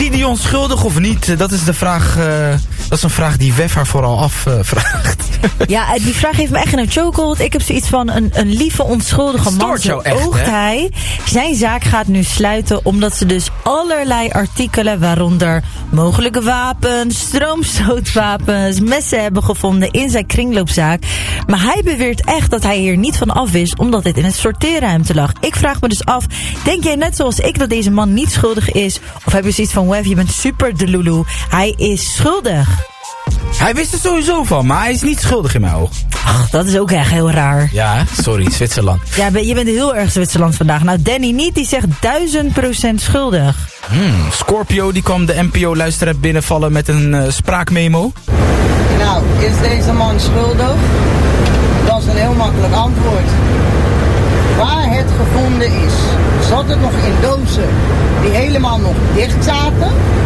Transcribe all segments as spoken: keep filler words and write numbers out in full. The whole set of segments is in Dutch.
Gideon schuldig of niet? Dat is de vraag, uh, dat is een vraag die Wef haar vooral afvraagt. Uh, ja, die vraag heeft me echt in een chokehold. Ik heb zoiets van een, een lieve, onschuldige man. Zo oogt hij. Zijn zaak gaat nu sluiten omdat ze dus allerlei artikelen, waaronder mogelijke wapens, stroomstootwapens, messen hebben gevonden in zijn kringloopzaak. Maar hij beweert echt dat hij hier niet van af wist, omdat dit in het sorteerruimte lag. Ik vraag me dus af, denk jij net zoals ik dat deze man niet schuldig is? Of heb je zoiets van, Wef, je bent super de Lulu. Hij is schuldig. Hij wist er sowieso van, maar hij is niet schuldig in mijn oog. Ach, dat is ook echt heel raar. Ja, sorry, Zwitserland. Ja, je bent heel erg Zwitserland vandaag. Nou, Danny niet, die zegt duizend procent schuldig. Hmm, Scorpio, die kwam de N P O-luisteraar binnenvallen met een uh, spraakmemo. Nou, is deze man schuldig? Dat is een heel makkelijk antwoord. Waar het gevonden is, zat het nog in dozen die helemaal nog dicht zaten?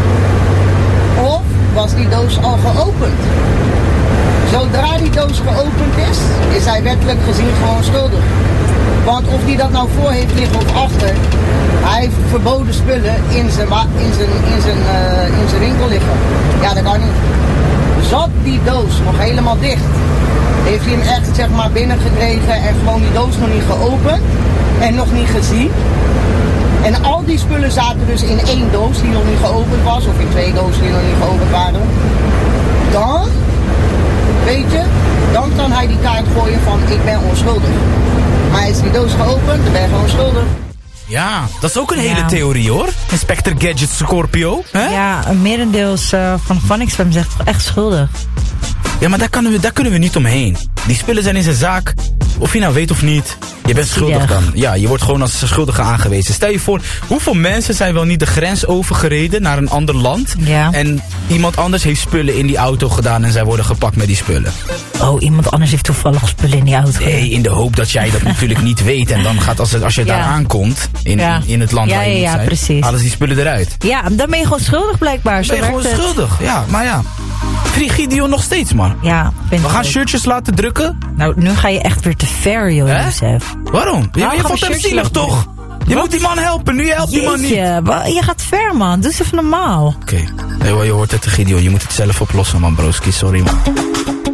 Of was die doos al geopend? Zodra die doos geopend is, is hij wettelijk gezien gewoon schuldig. Want of hij dat nou voor heeft liggen of achter, hij heeft verboden spullen in zijn, in zijn, in zijn, uh, in zijn winkel liggen. Ja, dat kan niet. Zat die doos nog helemaal dicht? Heeft hij hem echt zeg maar binnengekregen en gewoon die doos nog niet geopend en nog niet gezien? En al die spullen zaten dus in één doos die nog niet geopend was, of in twee dozen die nog niet geopend waren. Dan, weet je, dan kan hij die kaart gooien van ik ben onschuldig. Maar is die doos geopend, dan ben je gewoon schuldig. Ja, dat is ook een ja. hele theorie hoor. Inspector Gadget Scorpio. Hè? Ja, een merendeels uh, van Vanixfam zegt echt schuldig. Ja, maar daar kunnen, we, daar kunnen we niet omheen. Die spullen zijn in zijn zaak. Of je nou weet of niet. Je bent schuldig dan. Ja, je wordt gewoon als schuldige aangewezen. Stel je voor, hoeveel mensen zijn wel niet de grens overgereden naar een ander land. Ja. En iemand anders heeft spullen in die auto gedaan en zij worden gepakt met die spullen. Oh, iemand anders heeft toevallig spullen in die auto. Nee, in de hoop dat jij dat natuurlijk niet weet. En dan gaat als, het, als je ja. daar aankomt, in, ja. in het land ja, waar je ja, moet ja, zijn, precies. halen ze die spullen eruit. Ja, dan ben je gewoon schuldig blijkbaar. Dan ben je Zo gewoon het. schuldig, ja. Maar ja, Gideon nog steeds, man. Ja, we gaan ook. Shirtjes laten drukken. Nou, nu ga je echt weer te ver, joh, Jozef. Waarom? Je, nou, je vond hem zielig, toch? Je Wat? moet die man helpen, nu helpt die man niet. Je gaat ver, man. Doe eens even normaal. Oké. Okay. Nee, je hoort het, Gideon. Je moet het zelf oplossen, man, broski. Sorry, man.